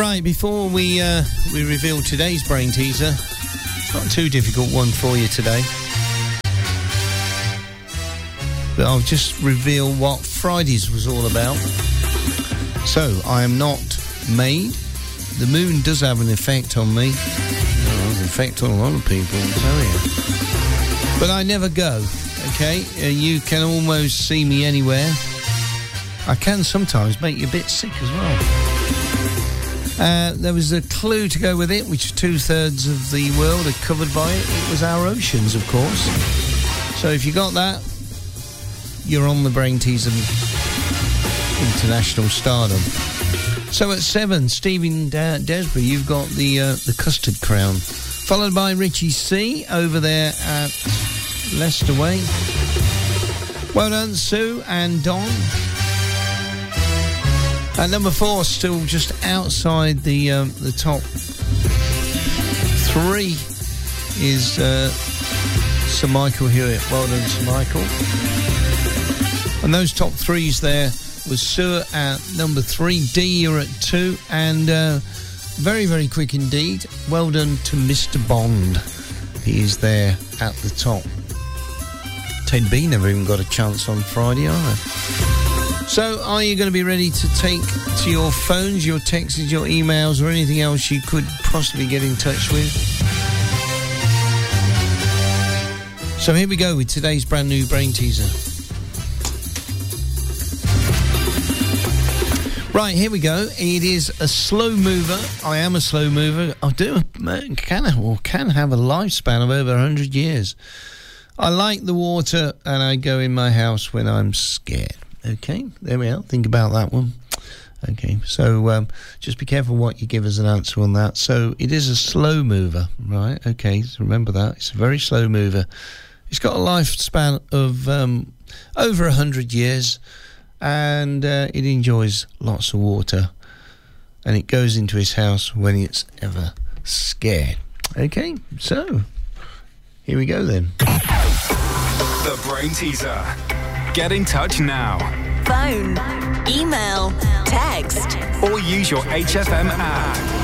Right, before we reveal today's brain teaser, not too difficult one for you today, but I'll just reveal what Fridays was all about. So, I am not made. The moon does have an effect on me. Well, it has an effect on a lot of people, I'll tell you. But I never go, okay? You can almost see me anywhere. I can sometimes make you a bit sick as well. There was a clue to go with it, which 2/3 of the world are covered by it. It was our oceans, of course. So if you got that, you're on the brain teaser international stardom. So at 7, Stephen Desbury, you've got the custard crown, followed by Richie C over there at Leicester Way. Well done, Sue and Don. At number 4, still just outside the top 3, is Sir Michael Hewitt. Well done, Sir Michael. And those top 3s there was Sue at number 3, D, you're at 2, and very, very quick indeed. Well done to Mr. Bond. He is there at the top. Ted B never even got a chance on Friday either. So, are you going to be ready to take to your phones, your texts, your emails, or anything else you could possibly get in touch with? So here we go with today's brand new brain teaser. Right, here we go. It is a slow mover. I am a slow mover. I can have a lifespan of over 100 years. I like the water, and I go in my house when I'm scared. Okay, there we are. Think about that one. Okay, so just be careful what you give as an answer on that. So it is a slow mover, right? Okay, so remember that. It's a very slow mover. It's got a lifespan of over 100 years, and it enjoys lots of water, and it goes into his house when it's ever scared. Okay, so here we go then. The Brain Teaser. Get in touch now. Phone, email, text, or use your HFM app.